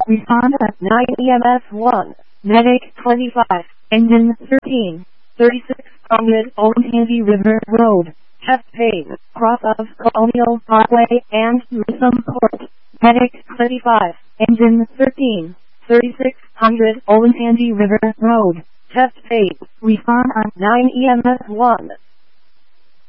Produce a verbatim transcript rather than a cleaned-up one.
Respond at nine E M S one. Medic twenty-five. Engine thirteen. thirty-six hundred Olentangy River Road. Chest pain. Cross of Colonial Parkway and Newsom Court. Medic twenty-five. Engine thirteen. thirty-six hundred Olentangy River Road. Chest pain. Respond at nine E M S one.